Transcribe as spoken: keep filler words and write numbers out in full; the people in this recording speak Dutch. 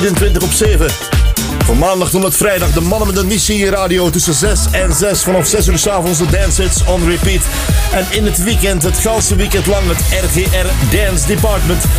vierentwintig op zeven. Van maandag tot met vrijdag de mannen met een missie radio tussen zes en zes. Vanaf zes uur 's avonds de dance hits on repeat. En in het weekend, het ganse weekend lang, het R G R Dance Department.